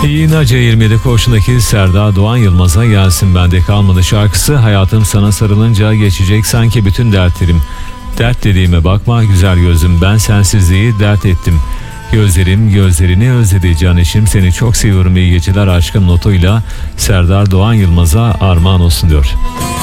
İğnaca 27 koğuşundaki Serdar Doğan Yılmaz'a Gelsin Bende Kalmadı şarkısı. Hayatım sana sarılınca geçecek sanki bütün dertlerim. Dert dediğime bakma güzel gözüm, ben sensizliği dert ettim. Gözlerim gözlerini özledi can eşim, seni çok seviyorum, iyi geceler aşkım notuyla Serdar Doğan Yılmaz'a armağan olsun diyor.